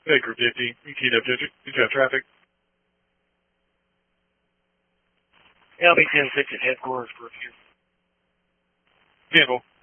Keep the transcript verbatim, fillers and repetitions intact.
Hey, Group fifty, you keyed up district. Did you have traffic? L B ten six at headquarters for a few. Cancel.